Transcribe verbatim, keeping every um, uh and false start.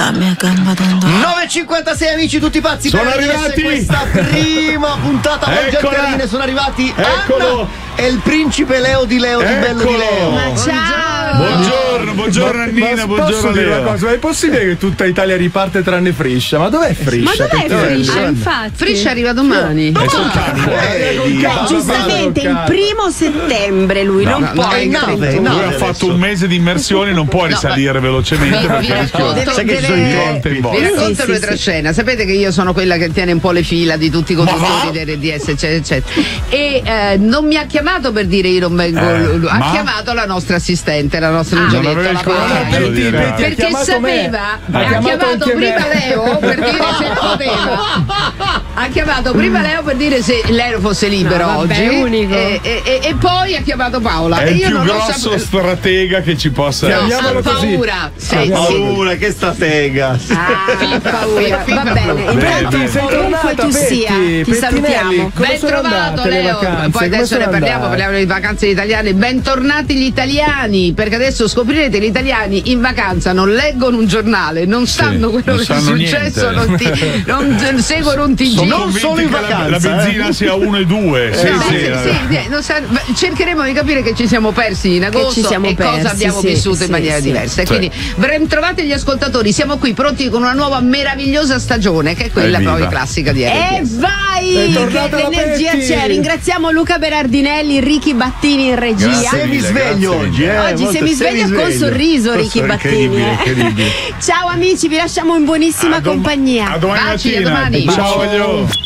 La mia gamba tendone. nove e cinquantasei amici tutti pazzi. Sono per arrivati. Questa prima puntata oggi al termine sono arrivati Eccolo. Anna e il principe Leo di Leo di Bello di Leo. Ma ciao. Buongiorno, buongiorno Annina, ma buongiorno posso dire Leo. una cosa? Ma è possibile che tutta Italia riparte tranne Friscia? Ma dov'è Friscia? Ma dov'è Che Friscia? bello. Infatti. Friscia arriva domani. E sono cani. Beh, giustamente il primo settembre lui non no, può. no, è nave, è Lui nave ha adesso. fatto un mese di immersione, non può risalire velocemente Vi- vi perché rischia racconto- Sai che ci sono i deve- tempi. in Vi bolla. racconto Sì, sì, una sì. trascena. Sapete che io sono quella che tiene un po' le fila di tutti i conduttori del R D S, eccetera, eccetera. E eh, non mi ha chiamato per dire io non vengo. Eh, lui- ha ma? chiamato la nostra assistente, la nostra Non Angeletta, avevo il la coraggio Paola. di dire. Betty, ha Perché chiamato me. sapeva, Ha ha chiamato chiamato anche me. prima Leo per dire se poteva. Ha chiamato prima Leo per dire se Leo fosse libero No, vabbè, oggi. unico. E, e- e- e poi ha chiamato Paola. È e il io più non lo grosso sapevo. stratega che ci possa essere. Chiamiamolo Ha così. paura. Sì, Che sì. paura, che stratega. Ah, paura. Fi- fi- Va bene, Betty, intanto sei ovunque tornata, tu Betty? sia, ti Pettinelli, salutiamo. come Ben sono trovato andate le Leo, vacanze? poi Come adesso sono ne parliamo, andate? parliamo di vacanze italiane. Bentornati gli italiani, perché adesso scoprirete gli italiani in vacanza non leggono un giornale, non sanno quello non che è sanno successo, niente. non, ti- non seguono un T G. Sono Non convinti solo in che la- vacanza, la benzina eh. sia uno e due. Sì, No, sì, sì, eh. sì, sì, non sa- beh, cercheremo di capire che ci siamo persi in agosto ci siamo e cosa persi, abbiamo sì, vissuto in sì, maniera sì. diversa. E Sì. quindi ben trovate gli ascoltatori, siamo qui pronti con una nuova meravigliosa stagione che è quella Evviva. poi classica di E R D S. vai! È Che tornata la l'energia Betty. c'è. Ringraziamo Luca Berardinelli, Ricky Battini in regia. Grazie Se mi mille, sveglio grazie oggi, eh. Oggi molto- se mi sveglia sveglio. con sorriso Ricky Battini. Incredibile, eh. incredibile. Ciao amici, vi lasciamo in buonissima A dom- compagnia. A domani Baci, a mattina. domani. Ciao, Elio.